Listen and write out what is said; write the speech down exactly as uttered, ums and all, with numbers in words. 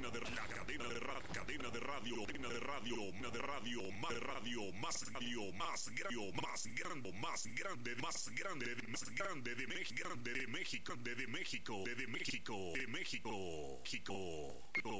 cadena de la cadena de radio, cadena de radio, cadena de radio, una de radio, más de radio, más radio, más grande, más grande, más grande, más grande, más grande de México, grande de México, de México, de México, de México, México.